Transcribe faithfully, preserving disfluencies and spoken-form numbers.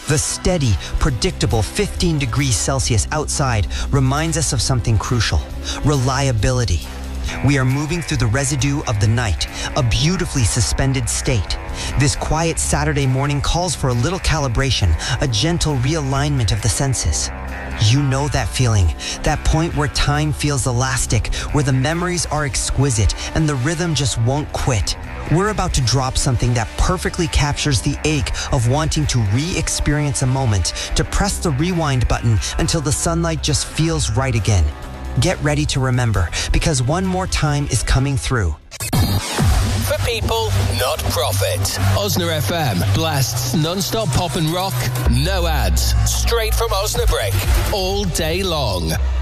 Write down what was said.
The steady, predictable fifteen degrees Celsius outside reminds us of something crucial: reliability. We are moving through the residue of the night, a beautifully suspended state. This quiet Saturday morning calls for a little calibration, a gentle realignment of the senses. You know that feeling, that point where time feels elastic, where the memories are exquisite and the rhythm just won't quit. We're about to drop something that perfectly captures the ache of wanting to re-experience a moment, to press the rewind button until the sunlight just feels right again. Get ready to remember, because one more time is coming through. For people, not profit. Osna F M blasts non-stop pop and rock, no ads, straight from Osnabrück, all day long.